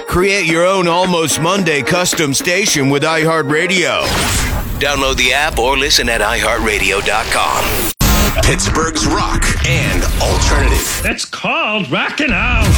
Create your own Almost Monday custom station with iHeartRadio. Download the app or listen at iHeartRadio.com. Pittsburgh's rock and alternative. It's called Rockin' Out.